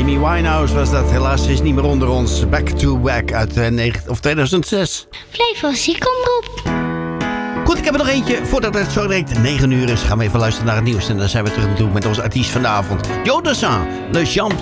Amy Winehouse was dat. Helaas is niet meer onder ons. Back to Back uit 2006. Flevo Ziekomroep. Goed, ik heb er nog eentje. Voordat het zo direct 9 uur is, gaan we even luisteren naar het nieuws. En dan zijn we terug naartoe met onze artiest vanavond. Jodassin, Le Champ